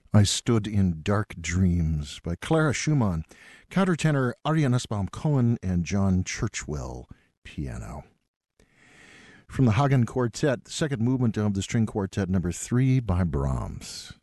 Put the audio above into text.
I Stood in Dark Dreams by Clara Schumann, countertenor Arya Nussbaum Cohen, and John Churchwell, piano. From the Hagen Quartet, the second movement of the String Quartet number 3 by Brahms.